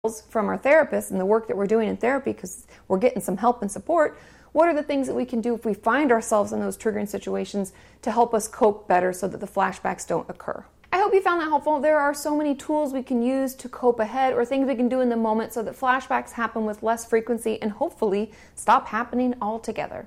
from our therapist and the work that we're doing in therapy, because we're getting some help and support, what are the things that we can do if we find ourselves in those triggering situations to help us cope better so that the flashbacks don't occur. I hope you found that helpful. There are so many tools we can use to cope ahead, or things we can do in the moment so that flashbacks happen with less frequency and hopefully stop happening altogether.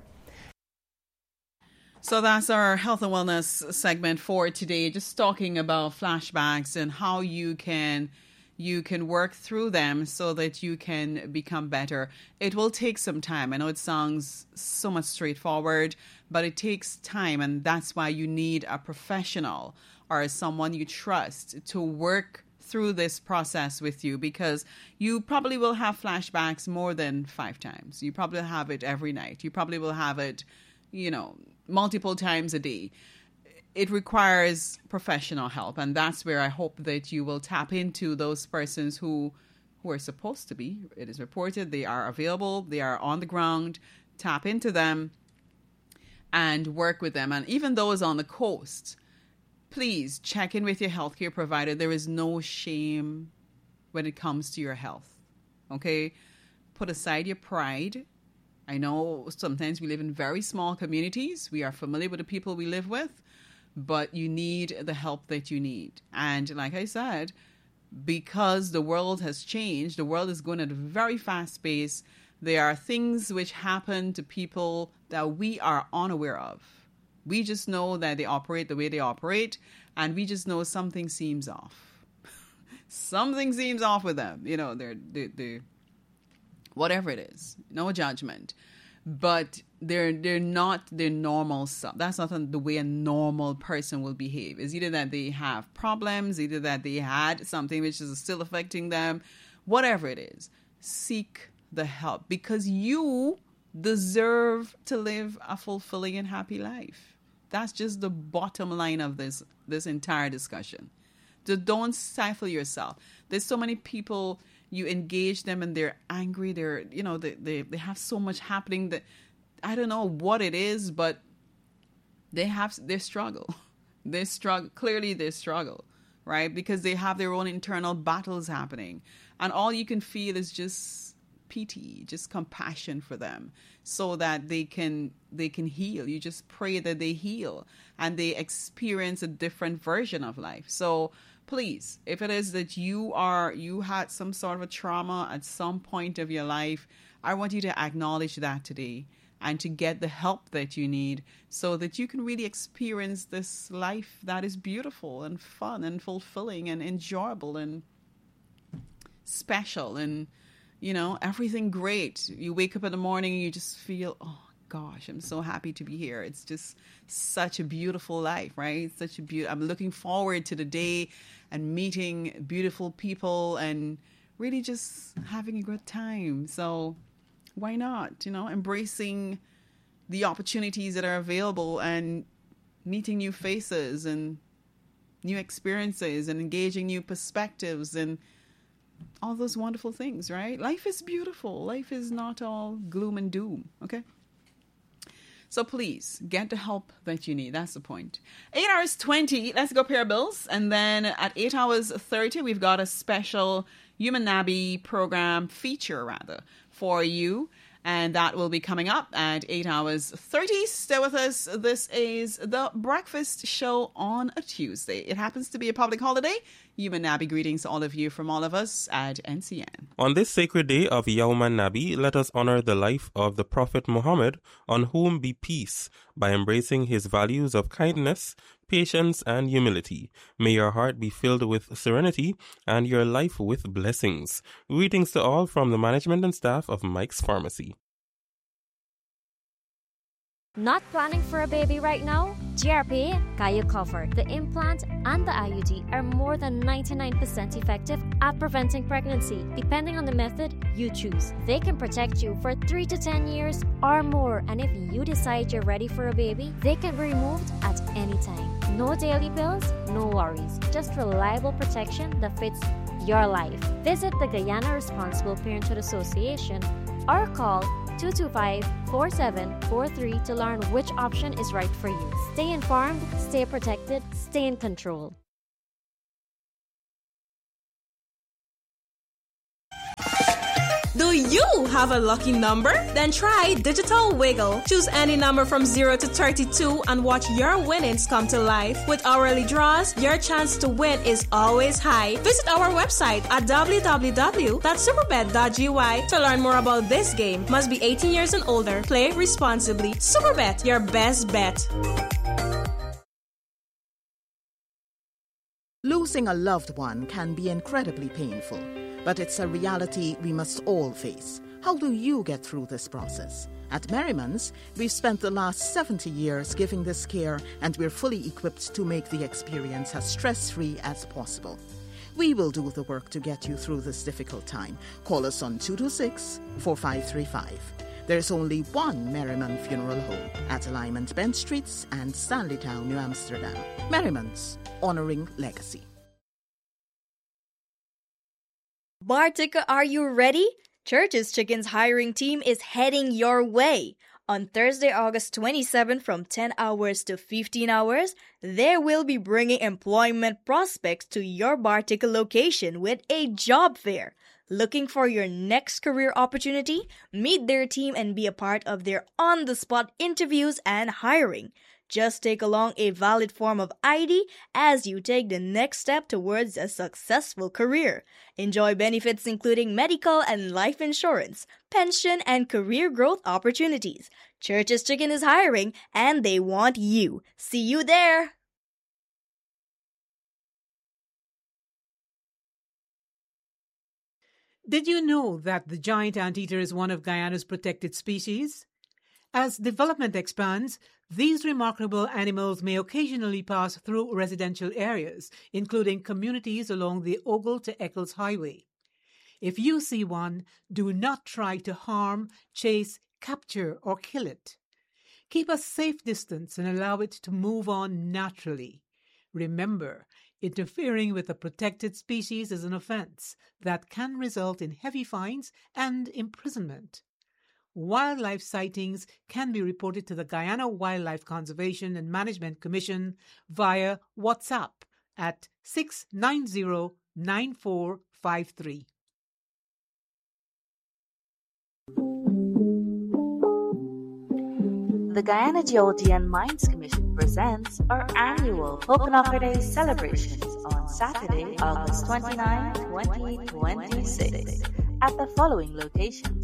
So that's our health and wellness segment for today, just talking about flashbacks and how you can work through them so that you can become better. It will take some time. I know it sounds so much straightforward, but it takes time, and that's why you need a professional or someone you trust to work through this process with you, because you probably will have flashbacks more than 5 times. You probably have it every night. You probably will have it, multiple times a day. It requires professional help, and that's where I hope that you will tap into those persons who are supposed to be. It is reported they are available, they are on the ground. Tap into them and work with them. And even those on the coast, please check in with your healthcare provider. There is no shame when it comes to your health. Okay? Put aside your pride. I know sometimes we live in very small communities. We are familiar with the people we live with, but you need the help that you need. And like I said, because the world has changed, the world is going at a very fast pace. There are things which happen to people that we are unaware of. We just know that they operate the way they operate, and we just know something seems off. Something seems off with them. They're whatever it is, no judgment. But they're not their normal self. That's not the way a normal person will behave. It's either that they have problems, either that they had something which is still affecting them, whatever it is. Seek the help, because you deserve to live a fulfilling and happy life. That's just the bottom line of this entire discussion. Don't stifle yourself. There's so many people, you engage them and they're angry. They have so much happening that I don't know what it is, but they struggle. They struggle, right? Because they have their own internal battles happening, and all you can feel is just pity, just compassion for them, so that they can heal. You just pray that they heal and they experience a different version of life. So please, if it is that you had some sort of a trauma at some point of your life, I want you to acknowledge that today and to get the help that you need so that you can really experience this life that is beautiful and fun and fulfilling and enjoyable and special and, everything great. You wake up in the morning and you just feel, oh gosh, I'm so happy to be here. It's just such a beautiful life, right? I'm looking forward to the day and meeting beautiful people and really just having a good time. So why not, embracing the opportunities that are available and meeting new faces and new experiences and engaging new perspectives and all those wonderful things, right? Life is beautiful. Life is not all gloom and doom, okay? So please, get the help that you need. That's the point. 8 hours 20, let's go pay our bills. And then at 8 hours 30, we've got a special Human Nabi program feature, for you. And that will be coming up at 8 hours 30. Stay with us. This is The Breakfast Show on a Tuesday. It happens to be a public holiday. Human Nabi greetings to all of you from all of us at NCN. On this sacred day of Yawman Nabi, let us honor the life of the Prophet Muhammad, on whom be peace, by embracing his values of kindness, patience, and humility. May your heart be filled with serenity and your life with blessings. Greetings to all from the management and staff of Mike's Pharmacy. Not planning for a baby right now? GRP got you covered. The implant and the IUD are more than 99% effective at preventing pregnancy, depending on the method you choose. They can protect you for 3 to 10 years or more, and if you decide you're ready for a baby, they can be removed at any time. No daily pills, no worries. Just reliable protection that fits your life. Visit the Guyana Responsible Parenthood Association or call 225-4743 to learn which option is right for you. Stay informed, stay protected, stay in control. Do you have a lucky number? Then try Digital Wiggle. Choose any number from 0 to 32 and watch your winnings come to life. With hourly draws, your chance to win is always high. Visit our website at www.superbet.gy to learn more about this game. Must be 18 years and older. Play responsibly. Superbet, your best bet. Losing a loved one can be incredibly painful, but it's a reality we must all face. How do you get through this process? At Merriman's, we've spent the last 70 years giving this care, and we're fully equipped to make the experience as stress-free as possible. We will do the work to get you through this difficult time. Call us on 226-4535. There's only one Merriman Funeral Home at Alignment Bench Streets and Stanleytown, New Amsterdam. Merriman's, honoring legacy. Bartica, are you ready? Church's Chicken's hiring team is heading your way. On Thursday, August 27 from 10 hours to 15 hours, they will be bringing employment prospects to your Bartica location with a job fair. Looking for your next career opportunity? Meet their team and be a part of their on-the-spot interviews and hiring. Just take along a valid form of ID as you take the next step towards a successful career. Enjoy benefits including medical and life insurance, pension, and career growth opportunities. Church's Chicken is hiring, and they want you. See you there! Did you know that the giant anteater is one of Guyana's protected species? As development expands, these remarkable animals may occasionally pass through residential areas, including communities along the Ogle to Eccles Highway. If you see one, do not try to harm, chase, capture, or kill it. Keep a safe distance and allow it to move on naturally. Remember, interfering with a protected species is an offense that can result in heavy fines and imprisonment. Wildlife sightings can be reported to the Guyana Wildlife Conservation and Management Commission via WhatsApp at 690-9453. The Guyana Geology and Mines Commission presents our annual Hokanaka Day celebrations on Saturday, August 29, 2026 at the following locations: